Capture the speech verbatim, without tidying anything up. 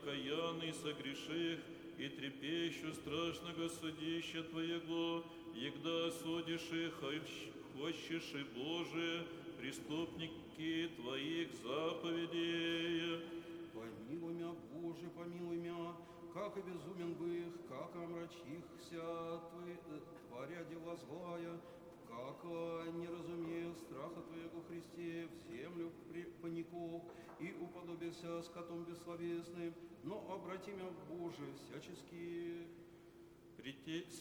окаянный согреших, и трепещу страшного судища Твоего, егда судишь их, хочешь и Боже, преступники Твоих заповедей. Помилуй мя, Боже, помилуй мя, как и безумен бых, как омрачихся, Твой, творя дела злая, как не разумел страха Твоего, Христе, в землю паников, и уподобился скотом бессловесным, но обрати мя, Боже, всячески.